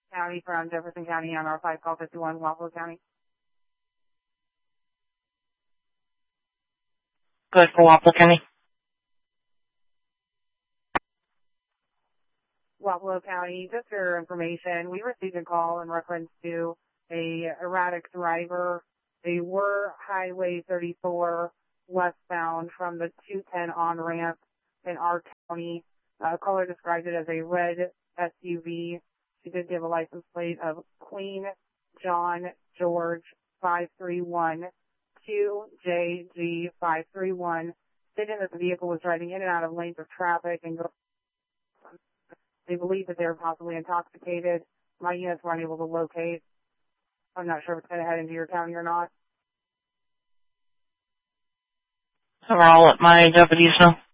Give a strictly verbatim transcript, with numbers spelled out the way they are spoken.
County from Jefferson County on our five call fifty-one, Wapello County. Good for Wapello County. Wapello County, just for your information, we received a call in reference to a erratic driver. They were Highway thirty-four westbound from the two ten on-ramp in our county. Uh, caller described it as a red S U V. She did give a license plate of Queen John George five three one Q J G five three one, stating that the vehicle was driving in and out of lanes of traffic and go. They believe that they were possibly intoxicated. My units were unable to locate. I'm not sure if it's going to head into your county or not. So I'll let my deputies know.